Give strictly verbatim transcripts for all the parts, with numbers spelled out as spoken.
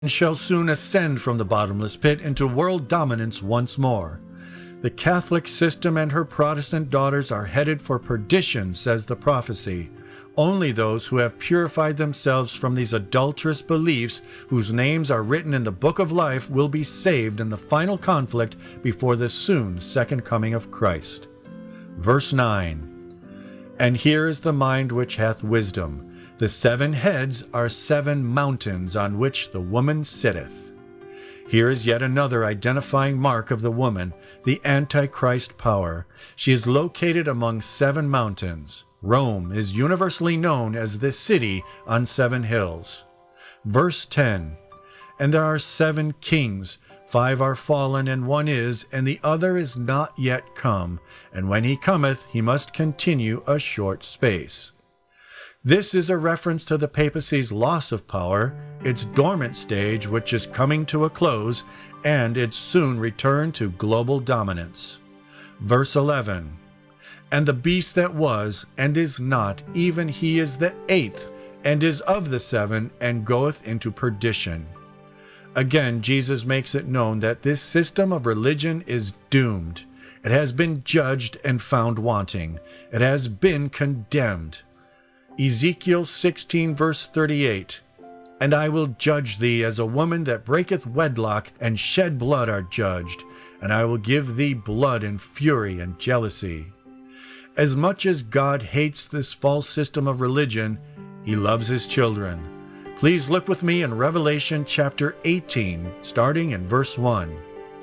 shall soon ascend from the bottomless pit into world dominance once more. The Catholic system and her Protestant daughters are headed for perdition, says the prophecy. Only those who have purified themselves from these adulterous beliefs, whose names are written in the book of life, will be saved in the final conflict before the soon second coming of Christ. Verse nine. And here is the mind which hath wisdom. The seven heads are seven mountains on which the woman sitteth. Here is yet another identifying mark of the woman, the Antichrist power. She is located among seven mountains. Rome is universally known as the city on seven hills. Verse ten. And there are seven kings. Five are fallen, and one is, and the other is not yet come. And when he cometh, he must continue a short space. This is a reference to the papacy's loss of power, its dormant stage which is coming to a close, and its soon return to global dominance. Verse eleven. And the beast that was, and is not, even he is the eighth, and is of the seven, and goeth into perdition. Again, Jesus makes it known that this system of religion is doomed. It has been judged and found wanting. It has been condemned. Ezekiel sixteen, verse thirty-eight. And I will judge thee as a woman that breaketh wedlock, and shed blood are judged, and I will give thee blood and fury and jealousy. As much as God hates this false system of religion, he loves his children. Please look with me in Revelation chapter eighteen, starting in verse one.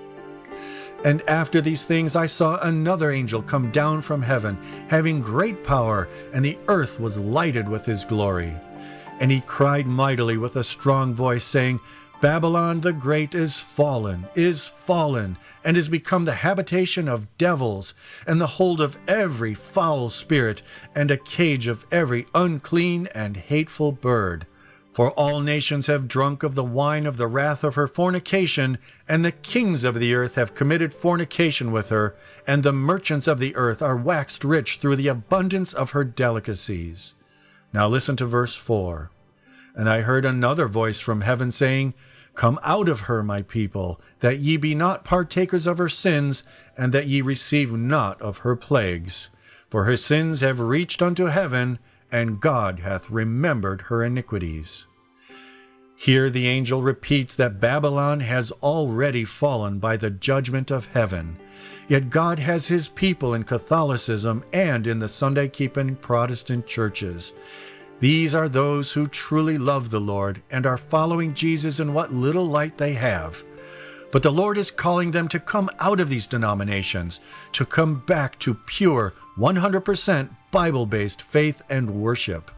And after these things I saw another angel come down from heaven, having great power, and the earth was lighted with his glory. And he cried mightily with a strong voice, saying, Babylon the great is fallen, is fallen, and is become the habitation of devils, and the hold of every foul spirit, and a cage of every unclean and hateful bird. For all nations have drunk of the wine of the wrath of her fornication, and the kings of the earth have committed fornication with her, and the merchants of the earth are waxed rich through the abundance of her delicacies. Now listen to verse four. And I heard another voice from heaven saying, Come out of her, my people, that ye be not partakers of her sins, and that ye receive not of her plagues. For her sins have reached unto heaven, and God hath remembered her iniquities. Here the angel repeats that Babylon has already fallen by the judgment of heaven. Yet God has his people in Catholicism and in the Sunday-keeping Protestant churches. These are those who truly love the Lord and are following Jesus in what little light they have. But the Lord is calling them to come out of these denominations, to come back to pure, one hundred percent Bible-based faith and worship.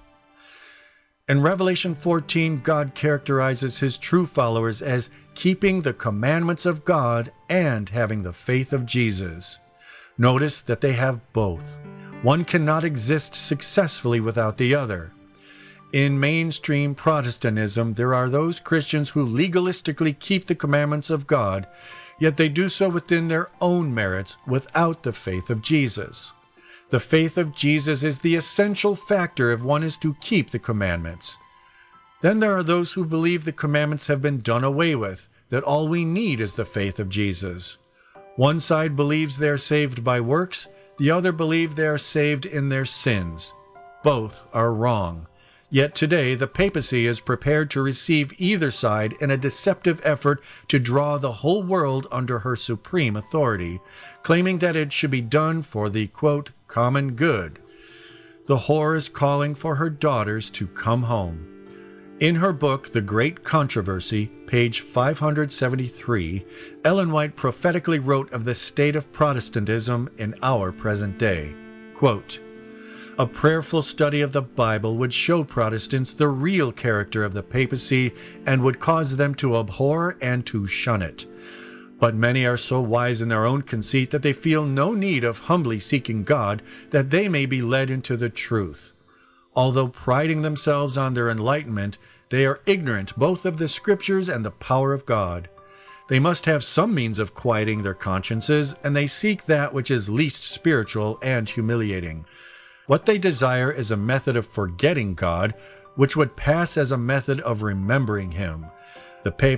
In Revelation fourteen, God characterizes his true followers as keeping the commandments of God and having the faith of Jesus. Notice that they have both. One cannot exist successfully without the other. In mainstream Protestantism, there are those Christians who legalistically keep the commandments of God, yet they do so within their own merits without the faith of Jesus. The faith of Jesus is the essential factor if one is to keep the commandments. Then there are those who believe the commandments have been done away with, that all we need is the faith of Jesus. One side believes they are saved by works, the other believe they are saved in their sins. Both are wrong. Yet today the papacy is prepared to receive either side in a deceptive effort to draw the whole world under her supreme authority, claiming that it should be done for the, quote, common good. The whore is calling for her daughters to come home. In her book, The Great Controversy, page five hundred seventy-three, Ellen White prophetically wrote of the state of Protestantism in our present day. Quote, A prayerful study of the Bible would show Protestants the real character of the papacy and would cause them to abhor and to shun it. But many are so wise in their own conceit that they feel no need of humbly seeking God, that they may be led into the truth. Although priding themselves on their enlightenment, they are ignorant both of the Scriptures and the power of God. They must have some means of quieting their consciences, and they seek that which is least spiritual and humiliating. What they desire is a method of forgetting God, which would pass as a method of remembering Him. The papal